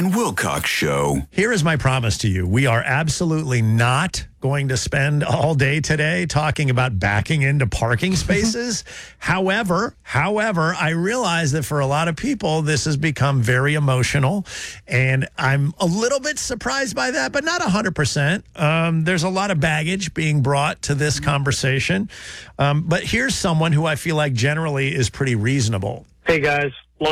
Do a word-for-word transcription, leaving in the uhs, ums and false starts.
and Wilcox Show. Here is my promise to you. We are absolutely not going to spend all day today talking about backing into parking spaces. however, however, I realize that for a lot of people, this has become very emotional, and I'm a little bit surprised by that, but not one hundred percent. Um, there's a lot of baggage being brought to this conversation, um, but here's someone who I feel like generally is pretty reasonable. Hey, guys.